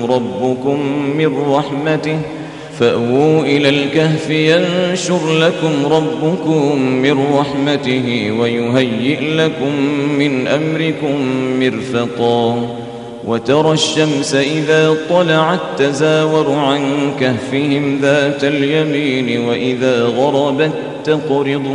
ربكم من رحمته فأووا إلى الكهف ينشر لكم ربكم من رحمته ويهيئ لكم من أمركم مرفقا وترى الشمس إذا طلعت تزاور عن كهفهم ذات اليمين وإذا غربت تقرض